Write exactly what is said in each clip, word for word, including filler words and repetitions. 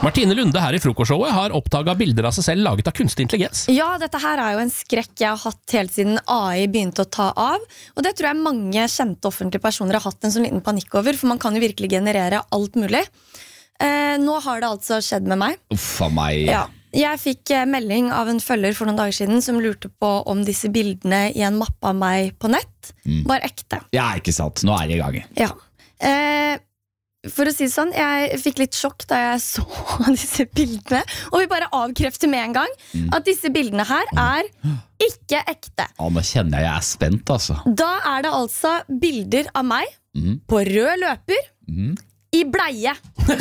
Martine Lunde her i Frokostshowet har oppdaget bilder av seg selv laget av kunstig intelligens. Ja, dette her er jo en skrekk jeg har hatt helt siden A I begynte å ta av. Og det tror jeg mange kjente offentlige personer har hatt en sånn liten panikk over, for man kan jo virkelig generere alt mulig. Eh, nå har det altså skjedd med meg. Uffa meg. Ja. Jeg fikk melding av en følger for noen dager siden som lurte på om disse bildene i en mappe av meg på nett mm. var ekte. Ja, ikke sant. Nå er det i gang. Ja. Eh, For å si det sånn, jeg fikk litt sjokk da jeg så disse bildene. Og vi bare avkrefter med en gang mm. at disse bildene her er ikke ekte. Ja, nå kjenner jeg jeg er spent, altså. Da er det altså bilder av meg mm. på rød løper mm. i bleie.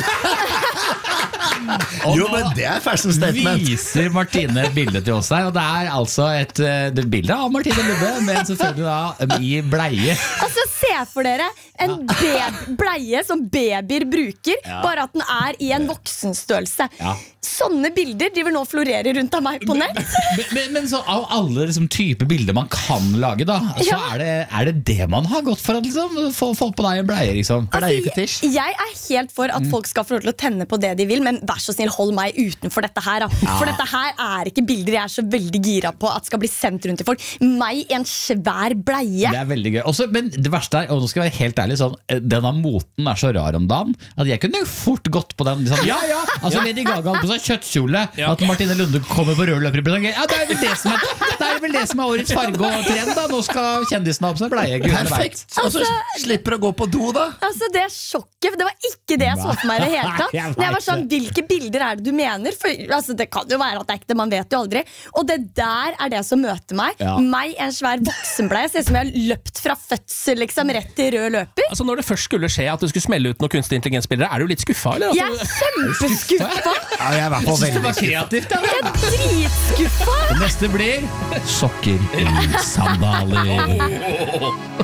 Jo, men det er fashion statement. Viser Martine bildet til oss her, og det er altså et, et bilde av Martine Lunde, men selvfølgelig da i bleie. Altså, se for dere en baby, bleie som babyer bruker, ja. Bare at den er i en voksenstørrelse. Ja. Sånne bilder de vil nå florere rundt av meg på nett. Men, men, men så av alle liksom, type bilder man kan lage da, så ja. er, det, er det det man har gått for å liksom, få folk på deg i bleie, liksom? Altså, jeg er helt for at folk skal få lov til å tenne på det de vil, men vær så snill, hold meg utenfor dette her. Da. Ja. For dette her er ikke bilder jeg er så veldig gira på at skal bli sendt rundt til folk. Meg i en svær bleie. Det er veldig gøy. Også, men det verste er, og nå skal jeg være helt ærlig, sånn, denne moten er så rar om dagen, at jeg kunne fort gått på den. Liksom, ja, ja, altså Lady Gaga på seg kjøttkjole, ja. At Martine Lunde kommer på rød løper i presanger. Ja, det er vel det som er, det er vel det som er årets farge og trend da. Nå skal kjendisene ha på seg bleie. Perfekt. Og så slipper å gå på do da. Altså, det sjokket, det var ikke det jeg så for meg i det hele tatt. Jeg var sånn, hvilke bilder er det du mener? For altså, det kan jo være at det er ekte, man vet jo aldri. Og det der er det som møter meg. Ja. Meg en svær voksenbleie, ser ut som jeg har løpt fra fødsel, liksom, rett til rød løper. Altså, når det først skulle skje at du skulle smelle ut noen kunstig intelligensbilder, er du litt skuffa, eller? Jeg er kjempeskuffa. Ja, jeg er i hvert fall veldig var kreativt, ja. Jeg er dritskuffa. Det neste blir sokker i sandaler.